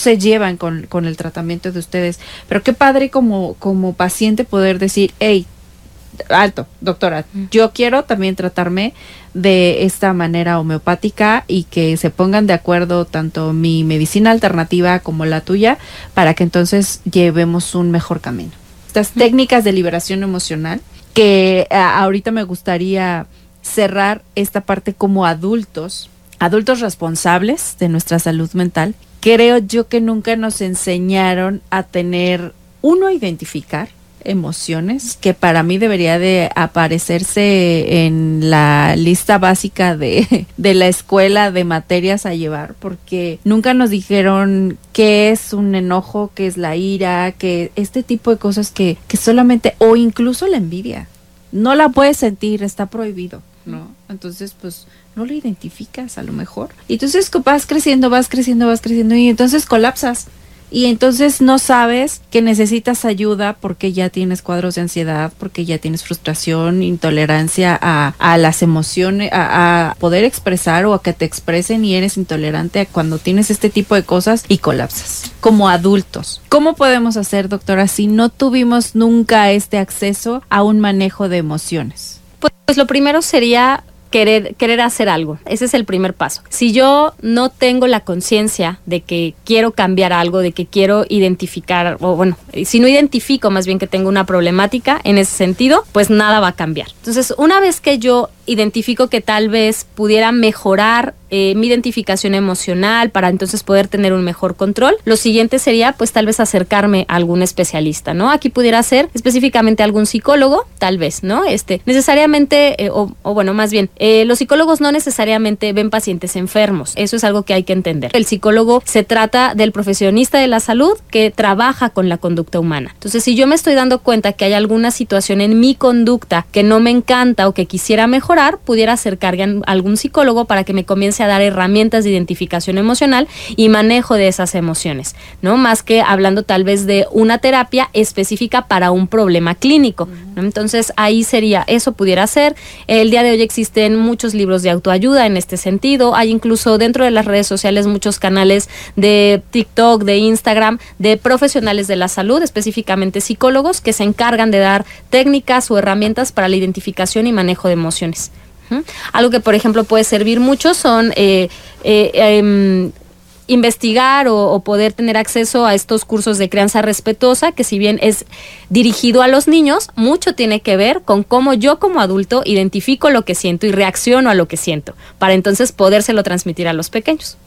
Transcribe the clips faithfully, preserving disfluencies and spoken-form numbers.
se llevan con, con el tratamiento de ustedes. Pero qué padre como, como paciente poder decir, hey, alto, doctora, yo quiero también tratarme de esta manera homeopática y que se pongan de acuerdo tanto mi medicina alternativa como la tuya para que entonces llevemos un mejor camino. Estas uh-huh. técnicas de liberación emocional que a, ahorita me gustaría cerrar esta parte como adultos, adultos responsables de nuestra salud mental. Creo yo que nunca nos enseñaron a tener, uno, a identificar emociones, que para mí debería de aparecerse en la lista básica de, de la escuela de materias a llevar, porque nunca nos dijeron qué es un enojo, qué es la ira, que este tipo de cosas que, que solamente, o incluso la envidia, no la puedes sentir, está prohibido, ¿no? Entonces, pues, no lo identificas a lo mejor. Y entonces vas creciendo, vas creciendo, vas creciendo y entonces colapsas. Y entonces no sabes que necesitas ayuda porque ya tienes cuadros de ansiedad, porque ya tienes frustración, intolerancia a, a las emociones, a, a poder expresar o a que te expresen y eres intolerante a cuando tienes este tipo de cosas y colapsas. Como adultos, ¿cómo podemos hacer, doctora, si no tuvimos nunca este acceso a un manejo de emociones? Pues, pues lo primero sería Querer, querer hacer algo. Ese es el primer paso. Si yo no tengo la conciencia de que quiero cambiar algo, de que quiero identificar, o bueno, si no identifico más bien que tengo una problemática en ese sentido, pues nada va a cambiar. Entonces, una vez que yo identifico que tal vez pudiera mejorar eh, mi identificación emocional para entonces poder tener un mejor control, lo siguiente sería pues tal vez acercarme a algún especialista, ¿no? Aquí pudiera ser específicamente algún psicólogo, tal vez, ¿no? Este, necesariamente, eh, o, o bueno, más bien, eh, los psicólogos no necesariamente ven pacientes enfermos, eso es algo que hay que entender. El psicólogo se trata del profesionista de la salud que trabaja con la conducta humana. Entonces, si yo me estoy dando cuenta que hay alguna situación en mi conducta que no me encanta o que quisiera mejorar, pudiera acercarme a algún psicólogo para que me comience a dar herramientas de identificación emocional y manejo de esas emociones, ¿no? Más que hablando tal vez de una terapia específica para un problema clínico, ¿no? Entonces ahí sería, eso pudiera ser. El día de hoy existen muchos libros de autoayuda en este sentido, hay incluso dentro de las redes sociales muchos canales de TikTok, de Instagram, de profesionales de la salud, específicamente psicólogos, que se encargan de dar técnicas o herramientas para la identificación y manejo de emociones. Uh-huh. Algo que, por ejemplo, puede servir mucho son eh, eh, eh, investigar o, o poder tener acceso a estos cursos de crianza respetuosa, que si bien es dirigido a los niños, mucho tiene que ver con cómo yo como adulto identifico lo que siento y reacciono a lo que siento, para entonces podérselo transmitir a los pequeños.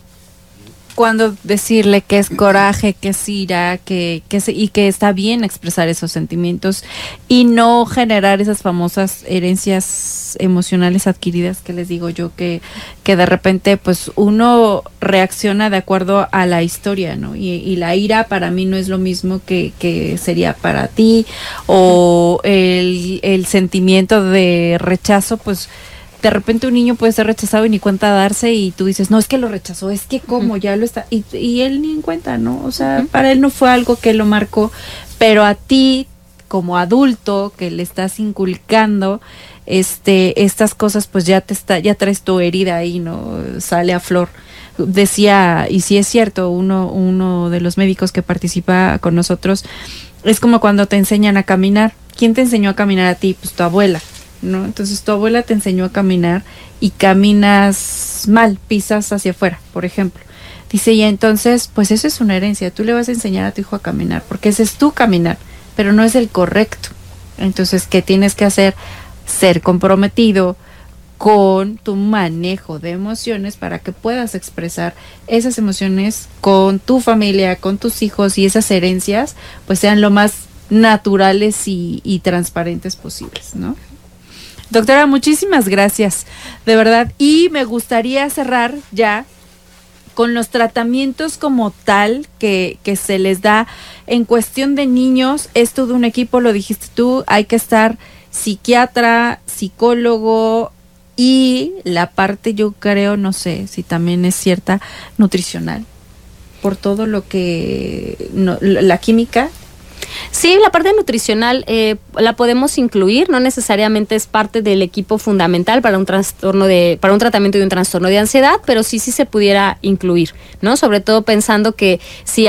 Cuando decirle que es coraje, que es ira, que, que se, y que está bien expresar esos sentimientos y no generar esas famosas herencias emocionales adquiridas que les digo yo, que, que de repente pues uno reacciona de acuerdo a la historia, ¿no? Y, y la ira para mí no es lo mismo que, que sería para ti, o el, el sentimiento de rechazo, pues de repente un niño puede ser rechazado y ni cuenta darse y tú dices, no, es que lo rechazó, es que cómo, ya lo está, y, y él ni en cuenta, ¿no? O sea, uh-huh. para él no fue algo que lo marcó, pero a ti, como adulto, que le estás inculcando este estas cosas, pues ya te está, ya traes tu herida ahí, ¿no? Sale a flor. Decía, y sí es cierto, uno, uno de los médicos que participa con nosotros, es como cuando te enseñan a caminar. ¿Quién te enseñó a caminar a ti? Pues tu abuela, ¿no? Entonces tu abuela te enseñó a caminar y caminas mal, pisas hacia afuera, por ejemplo. Dice, y entonces, pues eso es una herencia, tú le vas a enseñar a tu hijo a caminar, porque ese es tu caminar, pero no es el correcto. Entonces, ¿qué tienes que hacer? Ser comprometido con tu manejo de emociones para que puedas expresar esas emociones con tu familia, con tus hijos, y esas herencias pues sean lo más naturales y, y transparentes posibles, ¿no? Doctora, muchísimas gracias, de verdad. Y me gustaría cerrar ya con los tratamientos como tal que, que se les da en cuestión de niños. Es todo un equipo, lo dijiste tú, hay que estar psiquiatra, psicólogo y la parte, yo creo, no sé si también es cierta, nutricional, por todo lo que, no, la química. Sí, la parte nutricional eh, la podemos incluir, no necesariamente es parte del equipo fundamental para un trastorno de, para un tratamiento de un trastorno de ansiedad, pero sí sí se pudiera incluir, ¿no? Sobre todo pensando que si